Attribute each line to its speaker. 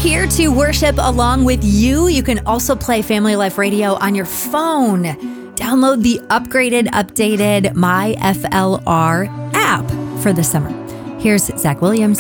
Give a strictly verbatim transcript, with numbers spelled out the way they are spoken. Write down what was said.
Speaker 1: here to worship along with you. You can also play Family Life Radio on your phone. Download the upgraded, updated My F L R app for the summer. Here's Zach Williams.